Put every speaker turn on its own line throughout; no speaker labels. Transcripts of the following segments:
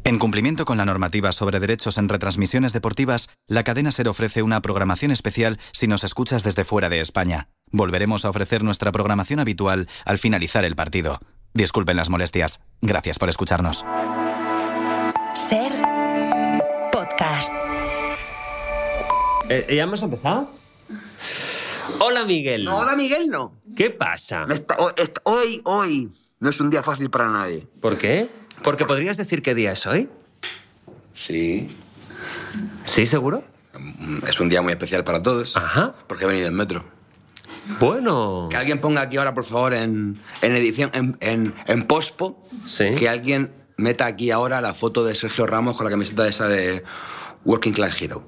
En cumplimiento con la normativa sobre derechos en retransmisiones deportivas, la cadena SER ofrece una programación especial si nos escuchas desde fuera de España. Volveremos a ofrecer nuestra programación habitual al finalizar el partido. Disculpen las molestias. Gracias por escucharnos.
SER Podcast.
¿Ya hemos empezado? Hola, Miguel.
No, hola, Miguel, no.
¿Qué pasa?
Hoy no es un día fácil para nadie.
¿Por qué? Porque podrías decir qué día es hoy.
Sí.
¿Sí, seguro?
Es un día muy especial para todos.
Ajá.
Porque he venido en metro.
Bueno.
Que alguien ponga aquí ahora, por favor, en edición, en pospo,
Sí.
que alguien meta aquí ahora la foto de Sergio Ramos con la camiseta esa de Working Class Hero.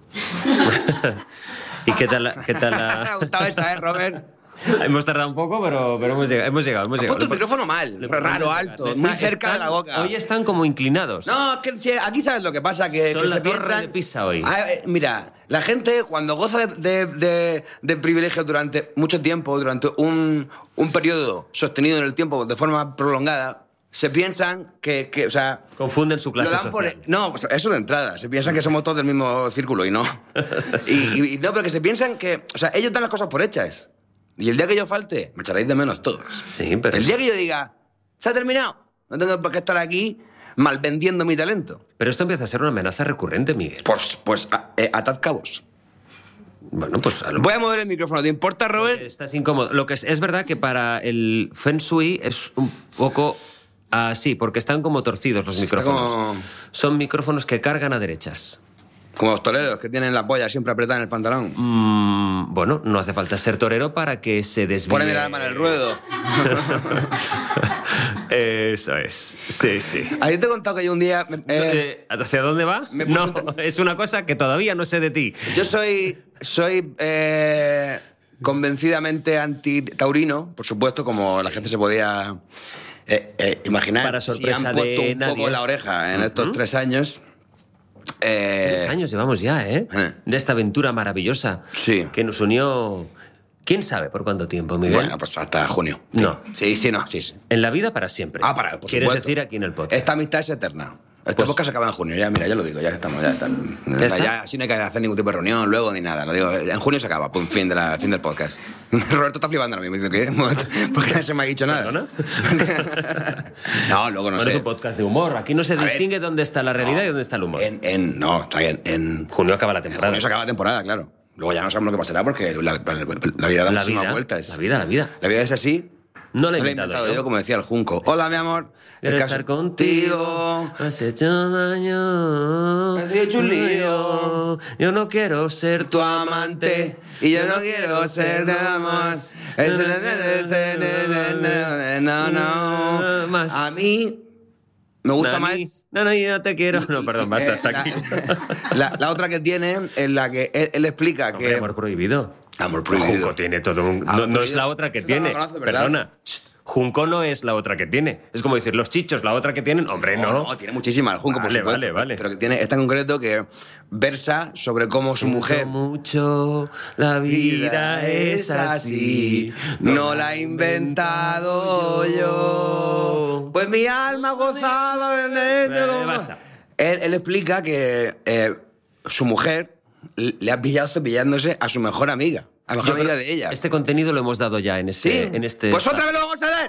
¿Y qué tal la...
Me ha gustado esa, Robert?
Hemos tardado un poco, pero hemos llegado.
Ha puesto el micrófono mal, raro, alto, muy cerca de la boca.
Hoy están como inclinados.
No, es que aquí sabes lo que pasa, que
Son la
se
torre
piensan...
de Pisa hoy.
Mira, la gente cuando goza de privilegios durante mucho tiempo, durante un periodo sostenido en el tiempo de forma prolongada, se piensan que o sea...
Confunden su clase
lo dan
social.
no, pues eso de entrada. Se piensan que somos todos del mismo círculo y no. y no, pero que se piensan que... O sea, ellos dan las cosas por hechas. Y el día que yo falte, me echaréis de menos todos.
Sí, pero...
El día que yo diga, ¿se ha terminado? No tengo por qué estar aquí malvendiendo mi talento.
Pero esto empieza a ser una amenaza recurrente, Miguel.
Pues atad cabos.
Bueno, pues...
Voy a mover el micrófono. ¿Te importa, Robert?
Estás incómodo. Lo que es verdad que para el Feng Shui es un poco así, porque están como torcidos los micrófonos.
como-
Son micrófonos que cargan a derechas.
Como los toreros que tienen la polla siempre apretada en el pantalón.
Bueno, no hace falta ser torero para que se desvíe.
Ponen el arma en el ruedo.
Eso es. Sí, sí.
¿A ti te he contado que yo un día...
¿Hacia dónde va?
me
No,
puse-
es una cosa que todavía no sé de ti.
Yo soy convencidamente anti-taurino, por supuesto, como la gente se podía imaginar.
Para sorpresa
si han puesto
de
un poco
nadie.
la oreja en estos 3 años.
3 años llevamos ya, ¿eh? De esta aventura maravillosa.
Sí.
Que nos unió... ¿Quién sabe por cuánto tiempo, Miguel?
Bueno, pues hasta junio.
No.
Sí. Sí.
En la vida para siempre.
Por
¿Quieres
supuesto.
decir aquí en el podcast?
Esta amistad es eterna. Este podcast acaba en junio, ya, mira, ya lo digo, ya estamos, ya está.
¿Ya está?
Ya, así no hay que hacer ningún tipo de reunión luego ni nada. Lo digo, en junio se acaba, fin del podcast. Roberto está flipando ahora mismo, dice, ¿qué? ¿Por qué no se me ha dicho nada?
¿Perdona?
No, luego no
Bueno,
sé.
es un podcast de humor. Aquí no se
ver,
distingue dónde está la realidad y dónde está el humor.
No, está bien, en
Junio acaba la
junio
temporada.
se acaba la temporada, claro. Luego ya no sabemos lo que pasará porque la vida da
La
muchísimas
vida,
vueltas.
la vida.
La vida es así.
No la he
No
inventado
yo, como decía el Junco. Hola, mi amor.
Quiero
El caso-
estar contigo, has hecho daño,
Has hecho un lío.
yo no quiero ser
tu amante y yo no quiero ser de amor. No.
Más.
A mí me gusta
Nani.
más
No, yo no te quiero. No, perdón, basta, hasta aquí.
la otra que tiene, en la que él explica
Hombre,
que...
amor prohibido.
Amor prohibido.
Junco tiene todo un...
Amor
No es
prohibido.
la otra que
Esta no
tiene.
la conoce, ¿verdad?
Perdona. Junco no es la otra que tiene. Es como decir, los chichos, la otra que tienen. Hombre, no.
No, tiene muchísima el Junco, por
Vale,
supuesto.
vale.
Pero que tiene esta en concreto que versa sobre cómo su mujer...
Mucho, la vida es así.
no la he inventado yo. Pues mi alma gozaba de...
Basta.
Él explica que su mujer le ha pillado cepillándose a su mejor amiga. A la mejor amiga de ella.
Este contenido lo hemos dado ya en este...
Pues otra vez lo vamos a ver.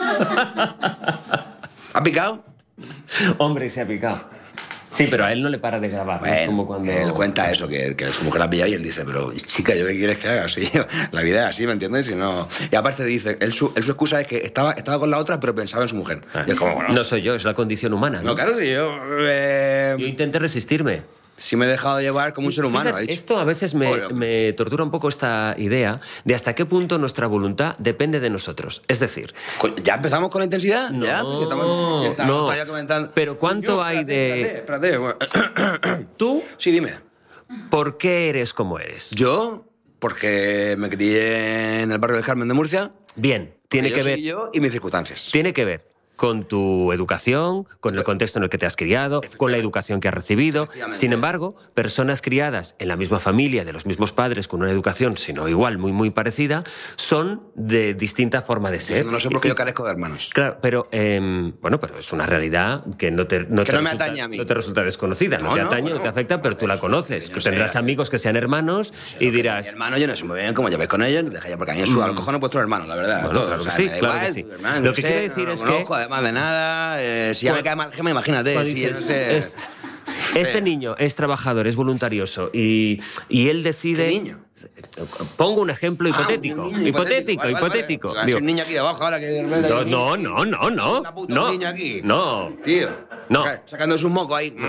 ¿Ha picado?
Hombre, se ha picado. Sí, pero a él no le para de grabar. ¿no? Es
Bueno,
como cuando...
él cuenta eso, que su mujer la ha pillado y él dice, pero chica, ¿yo qué quieres que haga? Sí, la vida es así, ¿me entiendes? Y aparte dice, su excusa es que estaba con la otra, pero pensaba en su mujer. Y es como, bueno,
No soy yo, es la condición humana. ¿no?
no, claro, si yo...
Yo intenté resistirme.
si me he dejado llevar como un ser humano,
Fíjate,
ha dicho.
esto a veces
Bueno.
me tortura un poco esta idea de hasta qué punto nuestra voluntad depende de nosotros. Es decir,
¿Ya empezamos con la intensidad?
No,
¿Ya? Pues
no.
todavía comentando.
Pero ¿cuánto hay
Espérate. Bueno.
tú,
Sí, dime.
¿por qué eres como eres?
Yo, porque me crié en el barrio del Carmen de Murcia.
Bien, tiene
Yo
que
soy
ver.
yo y mis circunstancias.
Tiene que ver. con tu educación, con el contexto en el que te has criado, con la educación que has recibido. Sin embargo, personas criadas en la misma familia, de los mismos padres, con una educación, si no igual, muy, muy parecida, son de distinta forma de ser.
No sé por qué yo carezco de hermanos.
Claro, pero pero es una realidad que no te
me atañe a mí.
No te resulta desconocida, no te atañe, no te afecta, pero tú la conoces. Que tendrás amigos que sean hermanos y dirás...
Mi hermano, yo no sé muy bien cómo lleváis con ellos, deja ya, porque a mí a los cojones vuestros hermanos, la verdad.
Bueno,
todos,
claro que
o sea,
sí,
me da
claro
igual,
que sí.
hermano,
Lo que quiero decir es que...
conozco, además de nada, si ya me cae mal Gema, imagínate. Si yo no sé...
Este niño es trabajador, es voluntarioso y él decide...
¿Qué niño?
Pongo un ejemplo hipotético.
Un niño
Hipotético.
Vale. Digo, un niño aquí de abajo ahora que de repente...
No.
Una puta, un niño aquí.
No.
Tío.
No.
Sacándose un moco ahí.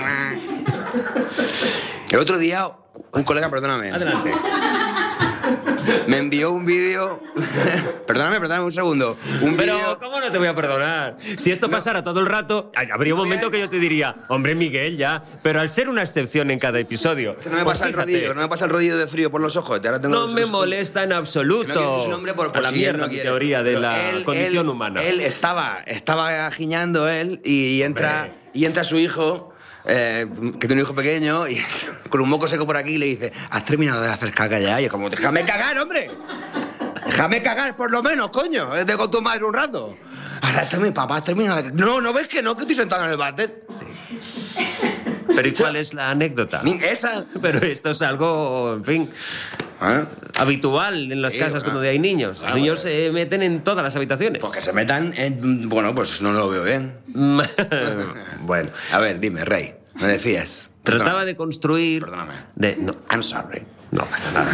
El otro día, un colega, perdóname.
Adelante.
Me envió un vídeo... Perdóname un segundo.
Pero, ¿cómo no te voy a perdonar? Si esto pasara todo el rato, habría un momento que yo te diría, hombre, Miguel, ya. Pero al ser una excepción en cada episodio...
No me pasa el rodillo de frío por los ojos. Ahora tengo
no me molesta en absoluto.
Que no dice su nombre por
a la
si
mierda
no
mi teoría de la condición humana.
Él estaba giñando él y entra su hijo... que tiene un hijo pequeño y con un moco seco por aquí le dice, ¿has terminado de hacer caca ya? Y es como, déjame cagar, hombre. Déjame cagar por lo menos, coño. Es de con tu madre un rato. Ahora mi papá has terminado de... No ves que no, que estoy sentado en el váter.
Sí. Pero ¿y cuál es la anécdota?
Esa.
Pero esto es algo, en fin... habitual en las casas cuando hay niños. Los niños se meten en todas las habitaciones.
Porque se metan en... Bueno, pues no lo veo bien.
Bueno.
A ver, dime, Rey. Me decías.
Trataba de construir...
Perdóname.
No.
I'm sorry.
No pasa nada.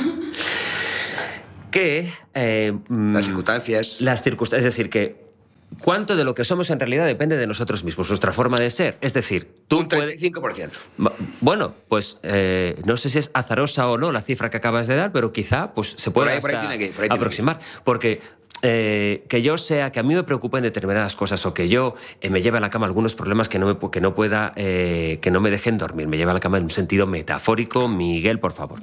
Que...
Las circunstancias...
Es decir, que... ¿Cuánto de lo que somos en realidad depende de nosotros mismos, nuestra forma de ser? Es decir, tú
un 35%.
Bueno, pues no sé si es azarosa o no la cifra que acabas de dar, pero quizá pues se pueda aproximar. Porque que yo sea, que a mí me preocupen determinadas cosas o que yo me lleve a la cama algunos problemas que no me dejen dormir. Me lleve a la cama en un sentido metafórico, Miguel, por favor.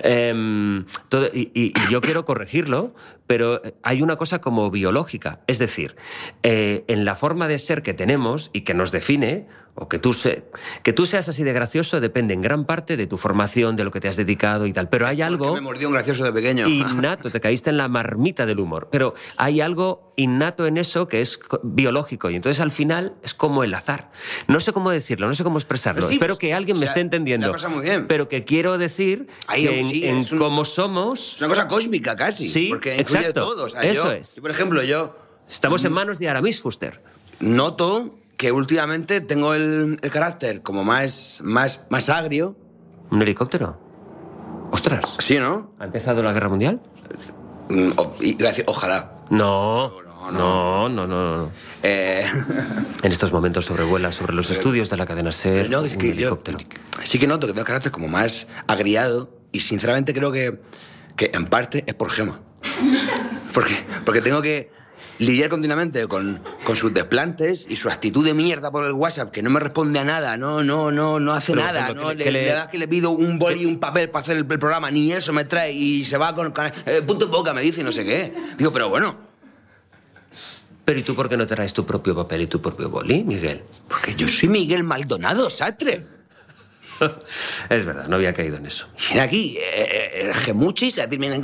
Y yo quiero corregirlo, pero hay una cosa como biológica. Es decir, en la forma de ser que tenemos y que nos define, o que tú seas así de gracioso depende en gran parte de tu formación, de lo que te has dedicado y tal. Pero hay algo...
Me mordió un gracioso de pequeño.
Innato, te caíste en la marmita del humor. Pero hay algo innato en eso que es biológico y entonces al final es como el azar. No sé cómo decirlo, no sé cómo expresarlo.
Sí,
espero que alguien me esté entendiendo.
pasa muy bien.
Pero que quiero decir que cómo somos...
Es una cosa cósmica casi.
Sí,
porque incluye
exacto.
todo. O sea,
eso es.
Por ejemplo,
Estamos en manos de Aramis Fuster.
Noto que últimamente tengo el carácter como más agrio.
¿Un helicóptero? ¡Ostras!
Sí, ¿no?
¿Ha empezado la guerra mundial?
Iba a decir, ojalá.
No. En estos momentos sobrevuela sobre los estudios de la cadena SER un helicóptero.
Sí que noto que tengo carácter como más agriado y sinceramente creo que en parte es por Gema. Porque tengo que lidiar continuamente con sus desplantes y su actitud de mierda por el WhatsApp, que no me responde a nada, no hace
pero,
nada,
ejemplo,
le das que le pido un boli y un papel para hacer el programa, ni eso me trae y se va con punto en boca, me dice y no sé qué. Digo, pero bueno.
¿Pero y tú por qué no traes tu propio papel y tu propio boli, Miguel?
Porque yo soy Miguel Maldonado, Sastre.
Es verdad, no había caído en eso.
Y aquí, gemuchis, digo,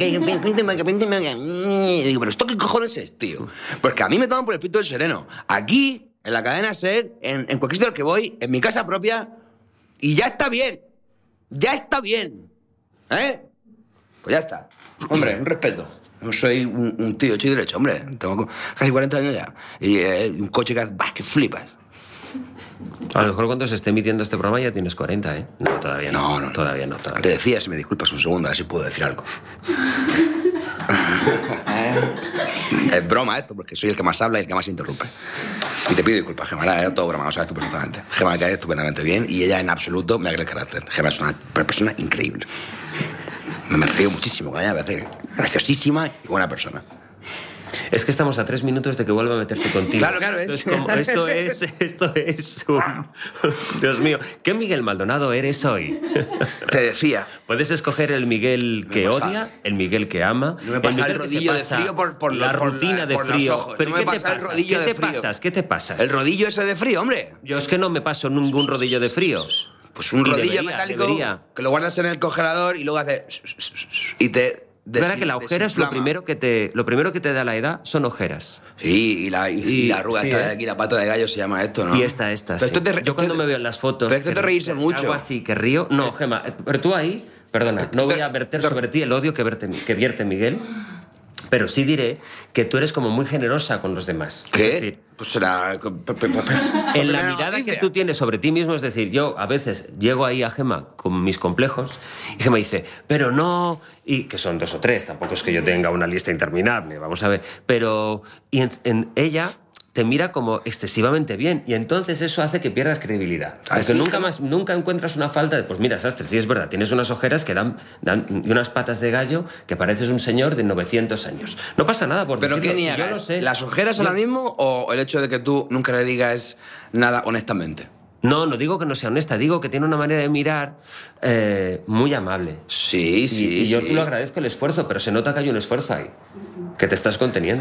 pero ¿esto qué cojones es, tío? Porque a mí me toman por el pito del sereno. Aquí, en la cadena SER, en cualquier sitio al que voy, en mi casa propia, y ya está bien. Ya está bien. ¿Eh? Pues ya está. Hombre, un respeto. No soy un tío hecho y derecho, hombre. Tengo casi 40 años ya. Y un coche que flipas.
A lo mejor cuando se esté emitiendo este programa ya tienes 40, ¿eh? No, todavía no.
No.
Todavía no.
Te decía, si me disculpas un segundo, a ver si puedo decir algo. Es broma esto, porque soy el que más habla y el que más interrumpe. Y te pido disculpas, Gema, era todo broma, lo sabes tú perfectamente. Gema me cae estupendamente bien y ella en absoluto me agrega el carácter. Gema es una persona increíble. Me río muchísimo con ella, me parece graciosísima y buena persona.
Es que estamos a 3 minutos de que vuelva a meterse contigo.
Claro, es.
Esto es Dios mío. ¿Qué Miguel Maldonado eres hoy?
Te decía.
Puedes escoger el Miguel que odia, el Miguel que ama.
No me pasa el rodillo de frío por
la rutina de frío.
Los ojos.
¿Pero
no
qué
me pasa el rodillo de frío.
¿Qué te pasas?
El rodillo ese de frío, hombre.
Yo es que no me paso ningún rodillo de frío.
Pues un rodillo metálico que lo guardas en el congelador y luego hace... Y te...
¿Verdad que la ojera es lo primero que te da la edad? Son ojeras.
Sí, y la arruga esta de aquí, la pata de gallo se llama esto, ¿no?
Y esta.
Pero
Sí. Yo cuando me veo en las fotos...
Pero esto te reírse mucho.
Algo así, que río... No, Gemma, pero tú ahí... Perdona, no voy a verter sobre ti el odio que vierte Miguel, pero sí diré que tú eres como muy generosa con los demás.
¿Qué?
Es decir,
pues será...
en la mirada que tú tienes sobre ti mismo, es decir, yo a veces llego ahí a Gemma con mis complejos y Gemma dice, pero no... Y que son 2 o 3, tampoco es que yo tenga una lista interminable, vamos a ver. Pero y en ella... te mira como excesivamente bien y entonces eso hace que pierdas credibilidad. Porque nunca encuentras una falta de... Pues mira, Sastre, sí es verdad, tienes unas ojeras que dan y unas patas de gallo que pareces un señor de 900 años. No pasa nada por
¿Pero
decirlo,
qué niegas?
yo lo sé.
¿Las ojeras ahora mismo o el hecho de que tú nunca le digas nada honestamente?
No digo que no sea honesta, digo que tiene una manera de mirar muy amable.
Sí.
Y yo te lo agradezco el esfuerzo, pero se nota que hay un esfuerzo ahí, que te estás conteniendo.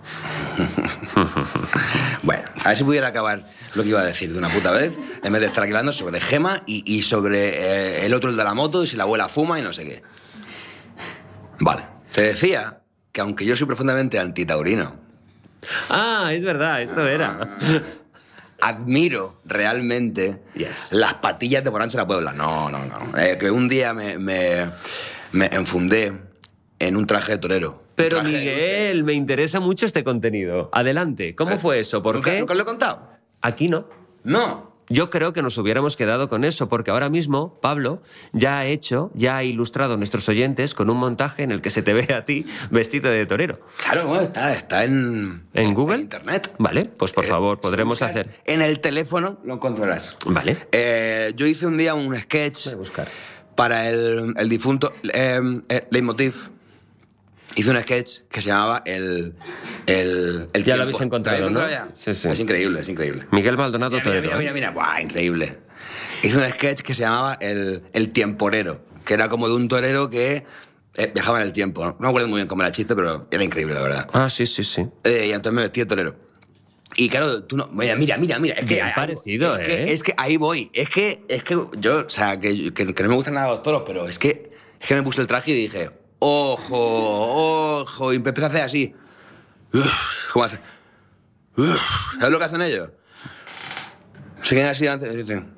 Bueno, a ver si pudiera acabar lo que iba a decir de una puta vez, en vez de estar hablando sobre Gemma y sobre el otro, el de la moto, y si la abuela fuma y no sé qué. Vale, te decía que aunque yo soy profundamente antitaurino...
Ah, es verdad, esto era...
admiro realmente las patillas de Morancho de la Puebla. No. Que un día me enfundé en un traje de torero.
Pero Miguel, me interesa mucho este contenido. Adelante, ¿cómo fue eso? ¿Por qué?
¿Nunca lo he contado?
Aquí no.
No.
Yo creo que nos hubiéramos quedado con eso, porque ahora mismo Pablo ya ha ilustrado a nuestros oyentes con un montaje en el que se te ve a ti vestido de torero.
Claro, bueno, está en
Google.
En internet.
Vale, pues por favor, podremos hacer.
En el teléfono lo encontrarás.
Vale.
Yo hice un día un sketch
Voy a buscar.
para el difunto Leitmotiv. Hice un sketch que se llamaba el
Ya
tiempo.
lo habéis encontrado, ¿no?
Ya?
Sí.
Es increíble.
Miguel Maldonado Torero.
Mira. Buah, increíble. Hice un sketch que se llamaba el tiemporero, que era como de un torero que viajaba en el tiempo. No me acuerdo muy bien cómo era el chiste, pero era increíble, la verdad.
Ah, sí.
Y entonces me vestí de torero. Y claro, tú no... Mira. Es que
bien parecido,
es que ahí voy. Es que yo... O sea, que no me gustan nada los toros, pero es que me puse el traje y dije... Ojo, y empecé a hacer así. ¿Cómo hace? ¿Sabes lo que hacen ellos? Se quedan así antes y dicen...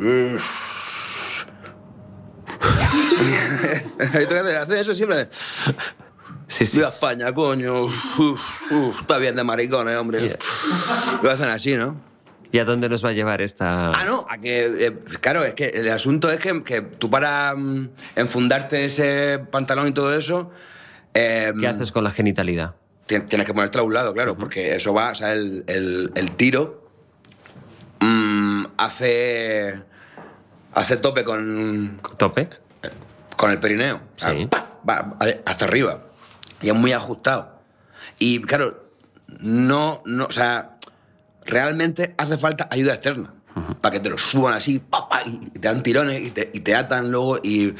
Hacen eso siempre.
Sí.
Viva España, coño. Está bien de maricones, hombre. Lo hacen así, ¿no?
¿Y a dónde nos va a llevar esta...?
No, a que... claro, es que el asunto es que tú para enfundarte ese pantalón y todo eso...
¿Qué haces con la genitalidad?
Tienes que ponértela a un lado, claro, porque eso va... O sea, el tiro hace tope con...
¿Tope?
Con el perineo. O sea,
Sí.
¡paf! Va hasta arriba. Y es muy ajustado. Y, claro, no... O sea... Realmente hace falta ayuda externa para que te lo suban así, y te dan tirones y te atan luego y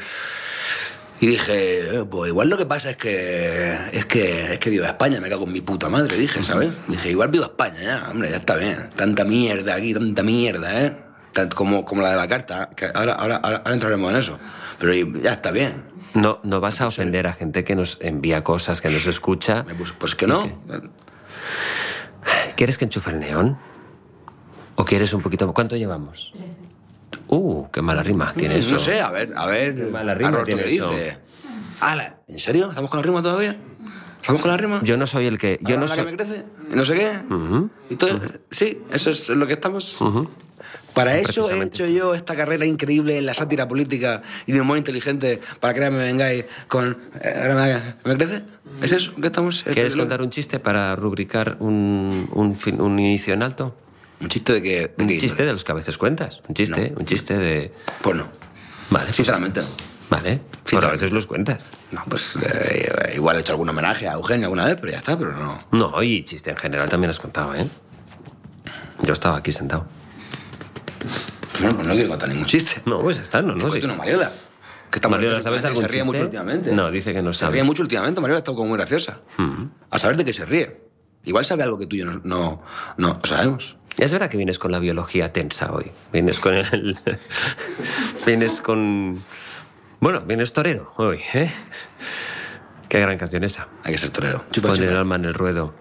dije, pues igual lo que pasa es que viva España, me cago en mi puta madre, dije, ¿sabes? Dije, igual viva España ya, hombre, ya está bien. Tanta mierda aquí, tanta mierda, ¿eh? Como la de la carta, que ahora entraremos en eso. Pero ya está bien.
No vas a ofender a gente que nos envía cosas, que nos escucha.
Pues que no.
¿Quieres que enchufe el neón? ¿O quieres un poquito...? ¿Cuánto llevamos? 13. Qué mala rima tiene eso.
No sé, a ver.
Qué mala rima
Roberto,
tiene
¿qué
eso.
dice? ¿En serio? ¿Estamos con la rima todavía? ¿Estamos con la rima?
Yo no soy el que... Yo no
¿La
soy...
que me crece? ¿Y no sé qué? ¿Y todo? Sí, eso es lo que estamos... Para eso he hecho yo esta carrera increíble en la sátira política y de humor inteligente para que ahora me vengáis con... ¿Me crece? ¿Es eso que estamos...?
¿Quieres contar un chiste para rubricar un inicio en alto?
¿Un chiste de qué?
Un chiste de los que a veces cuentas. Un chiste de...
Pues no.
Vale.
Sinceramente no.
Vale, pero a veces los cuentas.
No, pues igual he hecho algún homenaje a Eugenio alguna vez, pero ya está, pero no.
No, y chiste en general también has contado, ¿eh? Yo estaba aquí sentado.
Bueno, pues no quiero contar ningún chiste.
No, pues está, no,
Sí. Una Mariola.
Mariola, ¿sabes algún chiste?
Se ríe mucho últimamente.
No, dice que no sabe.
Se ríe mucho últimamente, Mariola está como muy graciosa. A saber de qué se ríe. Igual sabe algo que tú y yo no sabemos.
Es verdad que vienes con la biología tensa hoy. Vienes con el... vienes con... Bueno, vienes torero hoy, ¿eh? Qué gran canción esa.
Hay que ser torero.
Pon el alma en el ruedo.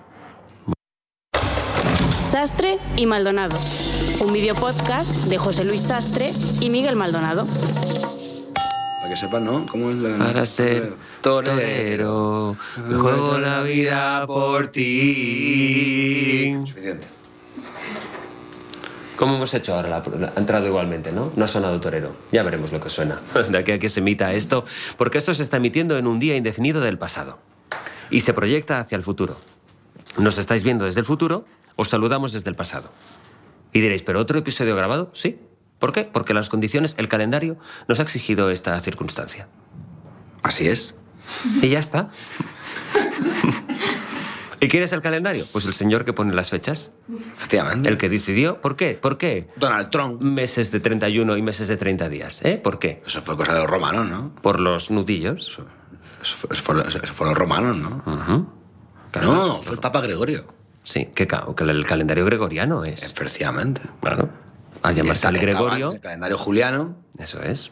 Sastre y Maldonado. Un videopodcast de José Luis Sastre y Miguel Maldonado.
Para que sepan, ¿no? ¿Cómo es la...?
Para ser torero, me juego la vida por ti.
Suficiente.
¿Cómo hemos hecho ahora? Ha entrado igualmente, ¿no? No ha sonado torero. Ya veremos lo que suena. De aquí a que se emita esto, porque esto se está emitiendo en un día indefinido del pasado. Y se proyecta hacia el futuro. Nos estáis viendo desde el futuro, os saludamos desde el pasado. Y diréis, ¿pero otro episodio grabado? Sí. ¿Por qué? Porque las condiciones, el calendario, nos ha exigido esta circunstancia.
Así es.
Y ya está. ¿Y quién es el calendario? Pues el señor que pone las fechas.
Efectivamente.
El que decidió. ¿Por qué? ¿Por qué?
Donald Trump.
Meses de 31 y meses de 30 días. ¿Eh? ¿Por qué?
Eso fue cosa de los romanos, ¿no?
Por los nudillos.
Eso fue los romanos, ¿no?
Claro.
No, fue el Papa Gregorio.
Sí, que el calendario gregoriano es.
Efectivamente.
Claro. Al llamarse el Gregorio.
El calendario juliano.
Eso es.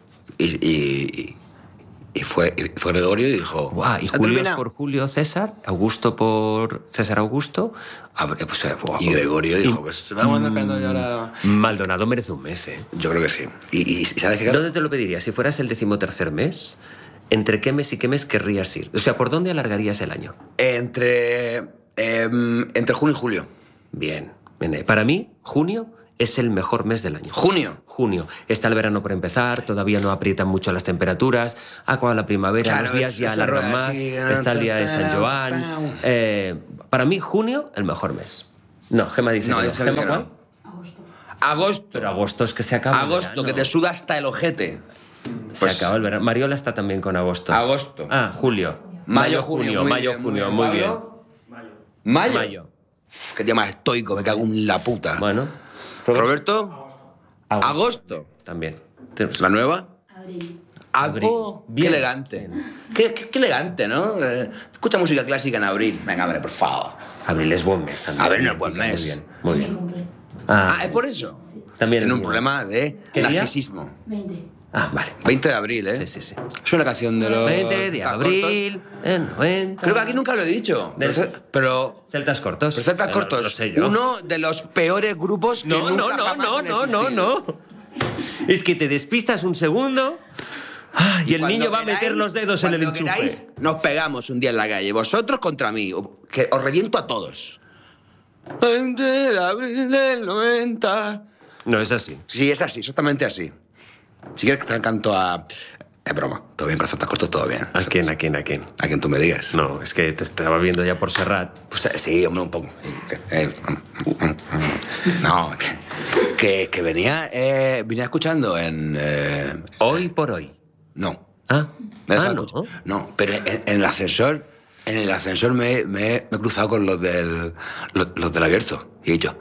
Y fue Gregorio y dijo...
Guau, y Julio es por Julio César, Augusto por César Augusto.
Y Gregorio dijo, pues vamos a andar ahora...
Maldonado merece un mes, ¿eh?
Yo creo que sí. ¿Y sabes qué?
¿Dónde te lo pedirías? Si fueras el 13º mes, ¿entre qué mes y qué mes querrías ir? O sea, ¿por dónde alargarías el año?
Entre junio y julio.
Bien. Para mí, junio es el mejor mes del año.
¿Junio?
Junio. Está el verano por empezar, todavía no aprietan mucho las temperaturas, ha acabado la primavera,
claro,
los días ya alargan más, está el día de San Joan. Para mí, junio, el mejor mes. No, Gemma dice
no,
que
Gemma, ¿cuál? Agosto.
Pero agosto es que se acaba
Agosto,
el verano.
que te suda hasta el ojete.
Se acaba el verano. Mariola está también con agosto.
Agosto.
Ah, julio. Mayo, junio. Muy bien. Mayo.
Qué día más estoico, me cago en la puta.
Bueno.
Roberto. Agosto.
También.
¿La nueva?
Abril.
Qué elegante. Qué elegante, ¿no? Escucha música clásica en abril. Venga, hombre, por favor.
Abril es buen mes también.
Abril no es buen mes.
Muy bien.
¿Es por eso?
Sí. También
tiene un problema de narcisismo.
20.
Ah, vale.
20 de abril, ¿eh?
Sí.
Es una canción de los...
20 de abril, en 90...
Creo que aquí nunca lo he dicho. Pero...
Celtas Cortos.
Pero Celtas Cortos.
Lo sé yo.
Uno de los peores grupos que nunca jamás han existido.
No. Es que te despistas un segundo y el niño va a meter los dedos en el enchufe.
Cuando queráis, nos pegamos un día en la calle. Vosotros contra mí. Que os reviento a todos. 20 de abril del 90...
No, es así.
Sí, es así, exactamente así. Si quieres que te canto a... Es broma, todo bien con Celtas Cortos, todo bien.
¿A quién?
A quien tú me digas.
No, es que te estaba viendo ya por Serrat.
Pues sí, hombre, un poco. No, que venía escuchando en...
Hoy por hoy.
No.
Ah,
no. No, pero en el ascensor... En el ascensor me he cruzado con los del abierto. Y he dicho...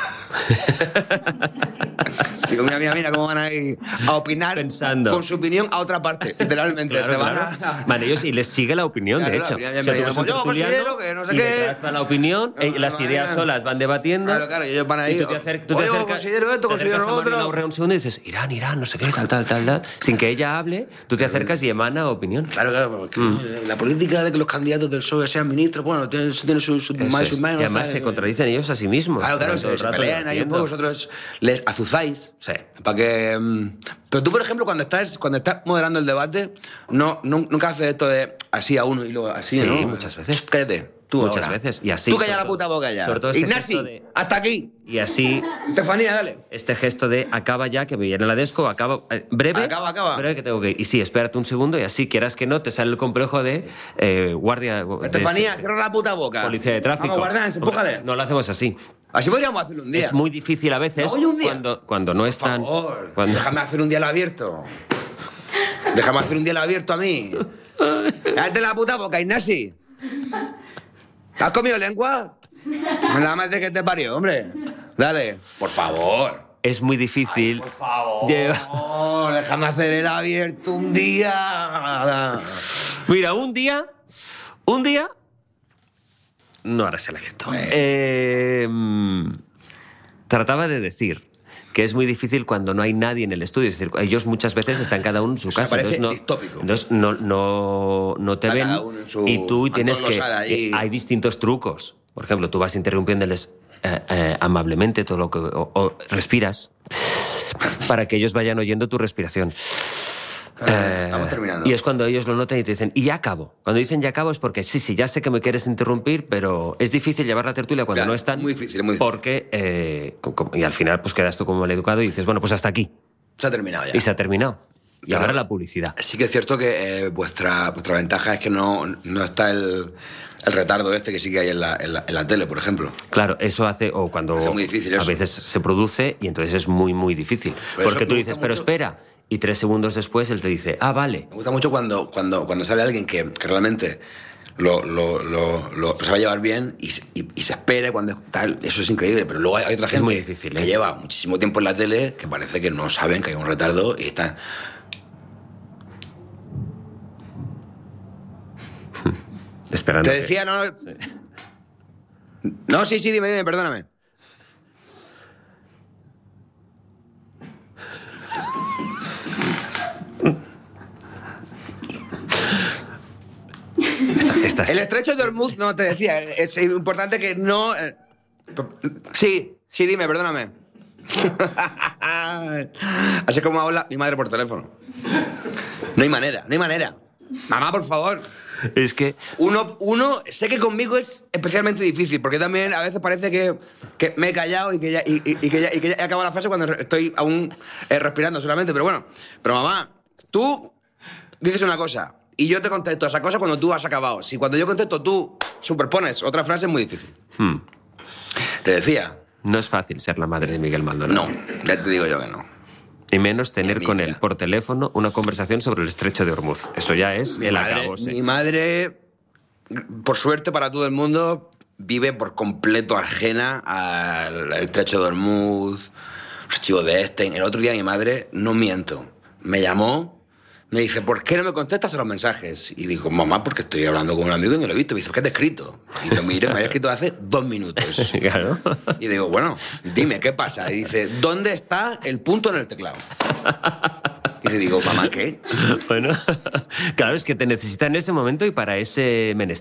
Digo, mira cómo van a ir a opinar
pensando
con su opinión a otra parte, literalmente.
Claro. Vale, ellos y les sigue la opinión, de hecho.
Yo considero que no sé qué.
Detrás va la opinión, las ideas solas van debatiendo.
Claro, y ellos van ahí.
Y tú te acercas,
considero esto, considero lo otro.
Un segundo y dices, Irán, no sé qué, tal. Sin que ella hable, tú te acercas y emana opinión.
Claro, porque la política de que los candidatos del PSOE sean ministros, bueno, tiene sus más y sus menos.
Y además se contradicen ellos a sí mismos.
Claro, se pelean ahí un poco, vosotros les azuzáis.
Sí.
Para que... Pero tú, por ejemplo, cuando estás moderando el debate, nunca haces esto de así a uno y luego así,
sí,
¿no?
Muchas veces.
Cállate. Tú
muchas
ahora.
veces. Y así.
Tú calla la puta boca ya.
Sobre todo este
Ignasi, hasta aquí.
Y así.
Estefanía, dale.
Este gesto de acaba ya, que me viene la desco, acaba. Breve.
Acaba.
Breve que tengo que ir. Y sí, espérate un segundo y así, quieras que no, te sale el complejo de guardia.
Estefanía, cierra la puta boca.
Policía de tráfico.
Vamos, guardan, empújale.
No lo hacemos así.
Así podríamos hacerlo un día.
Es muy difícil a veces
un día.
cuando no están.
Por favor, déjame hacer un día al abierto. Déjame hacer un día el abierto a mí. Cállate la puta boca, Ignasi. ¿Te has comido lengua? Nada más de que te parió, hombre. Dale, por favor.
Es muy difícil.
Ay, por favor, déjame hacer el abierto un día.
Mira, un día no harás el abierto. Trataba de decir que es muy difícil cuando no hay nadie en el estudio. Es decir, ellos muchas veces están cada uno en su casa.
Parece distópico.
Entonces no te ven y tú tienes que... hay distintos trucos. Por ejemplo, tú vas interrumpiéndoles amablemente todo lo que... o respiras para que ellos vayan oyendo tu respiración.
Vamos terminando.
Y es cuando ellos lo notan y te dicen, y ya acabo. Cuando dicen ya acabo es porque sí, ya sé que me quieres interrumpir, pero es difícil llevar la tertulia cuando no están.
Muy difícil, muy difícil.
Porque, y al final pues quedas tú como el educado y dices, bueno, pues hasta aquí.
Se ha terminado ya.
Y se ha terminado. Y
Claro.
ahora la publicidad.
Sí que es cierto que vuestra ventaja es que no está el retardo este que sí que hay en la tele, por ejemplo.
Claro, eso hace, o cuando
Es muy difícil eso.
a veces se produce y entonces es muy, muy difícil.
Pues
Porque
eso
tú
me
dices,
gusta
pero
mucho.
espera. Y 3 segundos después él te dice, vale.
Me gusta mucho cuando sale alguien que realmente lo se va a llevar bien y se espera cuando tal. Eso es increíble, pero luego hay otra gente
muy difícil,
que lleva muchísimo tiempo en la tele que parece que no saben que hay un retardo y están...
Esperando.
Te decía, no... No, sí, dime, perdóname. El estrecho de Hormuz, no, te decía, es importante que no... Sí, dime, perdóname. Así es como habla mi madre por teléfono. No hay manera. Mamá, por favor.
Es que...
Uno, sé que conmigo es especialmente difícil, porque también a veces parece que me he callado y que ya he acabado la frase cuando estoy aún respirando solamente. Pero mamá, tú dices una cosa y yo te contesto esa cosa cuando tú has acabado. Si cuando yo contesto tú superpones otra frase es muy difícil. Te decía.
No es fácil ser la madre de Miguel Maldonado.
No, ya te digo yo que no.
Y menos tener con él por teléfono una conversación sobre el estrecho de Hormuz. Eso ya es el acabose.
Mi madre, por suerte para todo el mundo, vive por completo ajena al estrecho de Hormuz, los archivos de Epstein. El otro día mi madre, no miento, me llamó, me dice, ¿por qué no me contestas a los mensajes? Y digo, mamá, porque estoy hablando con un amigo y no lo he visto. Me dice, ¿qué te he escrito? Y yo, mire, me había escrito hace 2 minutos.
Claro.
Y digo, bueno, dime, ¿qué pasa? Y dice, ¿dónde está el punto en el teclado? Y le digo, mamá, ¿qué?
Bueno, claro, es que te necesita en ese momento y para ese menester.